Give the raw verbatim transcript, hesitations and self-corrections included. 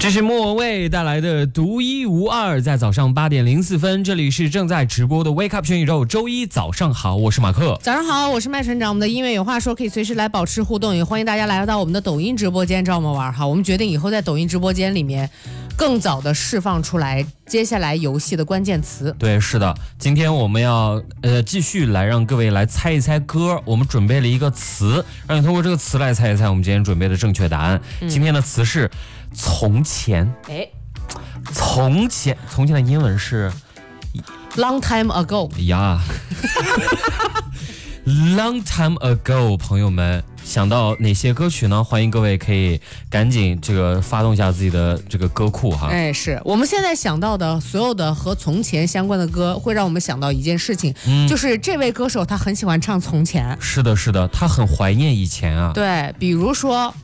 这是莫文蔚带来的独一无二，在早上八点零四分，这里是正在直播的 Wake Up 全宇宙，周一早上好，我是马克。 早上好，我是麦船长。我们的音乐有话说可以随时来保持互动，也欢迎大家来到我们的抖音直播间找我们玩哈。我们决定以后在抖音直播间里面更早的释放出来接下来游戏的关键词。 对，是的，今天我们要呃继续来让各位来猜一猜歌，我们准备了一个词，让你通过这个词来猜一猜我们今天准备的正确答案。嗯、今天的词是从前。 哎， 从前，从前的英文是 long time ago 呀。Long time ago， 朋友们想到哪些歌曲呢？欢迎各位可以赶紧这个发动一下自己的这个歌库哈。 哎，是我们现在想到的所有的和从前相关的歌，会让我们想到一件事情，嗯、就是这位歌手他很喜欢唱从前。 是的，是的，他很怀念以前啊。 对，比如说